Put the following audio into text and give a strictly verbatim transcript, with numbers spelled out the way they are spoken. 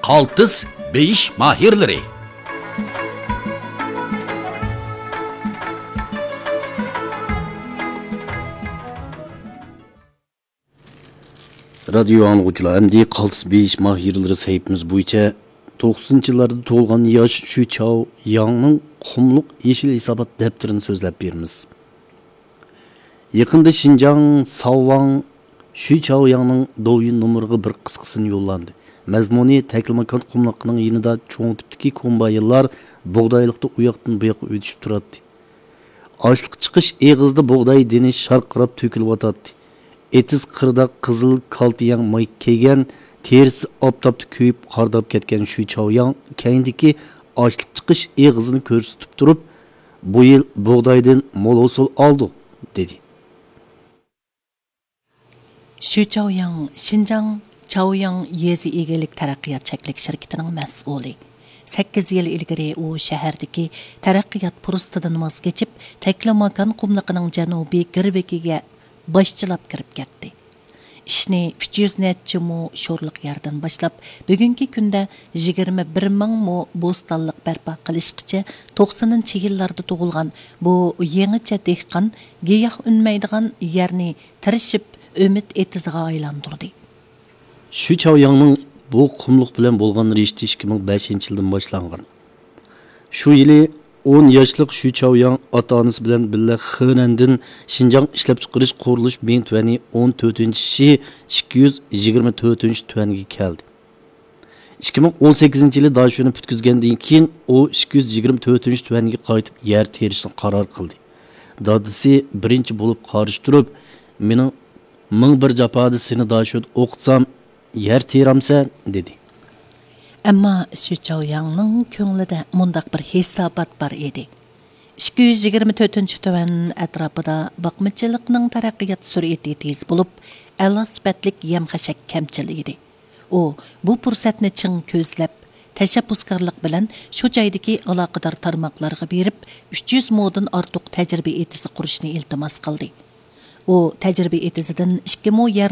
qaltis beyish mahirlari. Radyo anlıqçılar, əmdi qaltis beyish mahirlari sayfimiz bo'yicha to'qsoninchi yillarda tug'ilgan yosh Shu Chao Yangning qumluq yeşil hisobot daftarini so'zlab beramiz. Yaqında Xinjiang Savang Shu Chao Yangning do'yin nomeriga bir qisqasini yo'llandi. Mazmuni Taklimakon qumluqining yinida cho'ng tipdagi kombayinlar bug'doyliqda u yoqdan bu yoqqa o'tishib turadi. Ochliq chiqish eg'izda bug'doy deni sharqirab to'kilyotadi. Etiz qirda qizil kaltiyang may kiygan, terisi optopda kuyib qardab ketgan Shu Chao Yang keyindagi ochliq chiqish eg'izini ko'rsatib turib, bu yil bug'doydan mo'l hosil oldi, dedi. Shu Chao Yang Xinjiang Chaoyang yezi egelik taraqqiyot cheklik shirkatining mas'uli. sakkiz yil ilgari u shahardagi taraqqiyot fursatidan voz kechib, Taklamakan qumliqining janubiy girbekiga boshchilab kirib ketdi. Ishni uch yuz necha mo sho'rliq yerdan boshlab, bugungi kunda yigirma bir ming mo bo'stonliq barpo qilishgacha to'qsoninchi yillarda tug'ilgan bu yangicha dehqon giyoh unmaydigan yerni tirishib umid etiziga aylantirdi. Shu Chao Yangning bu qumluq bilan bo'lgan rishti ikki ming beshinchi yildan boshlangan. Shu yili o'n yoshlik Shu Chao Yang ota-onasi bilan birga Xinandan Xinjiang ishlab chiqarish qurilish men tuvani o'n to'rtinchi ikki yuz yigirma to'rtinchi tuvaniga keldi. ikki ming o'n sakkizinchi yili Dashuni bitkizgandan keyin u ikki yuz yigirma to'rtinchi tuvaniga qaytib yer terishni qaror qildi. Dadisi birinchi bo'lib qarish turib, "Mening ming bir jafoda seni Dashud o'qitsam, yer teramsan", dedi. Ammo Shu Chao Yangning ko'nglida mundaq bir hisobot bor edi. ikki yuz yigirma to'rtinchi tuvan atrofida boqmachilikning taraqqiyot sur'ati tez bo'lib, a'lo sifatlik yem-xashak kamchil edi. U bu fursatni ching ko'zlab, tashabbuskorlik bilan shu joydagi aloqador tarmoqlarga berib, uch yuz modan ortiq tajriba etisi qurishni iltimos qildi. U tajriba etisidan ikki mo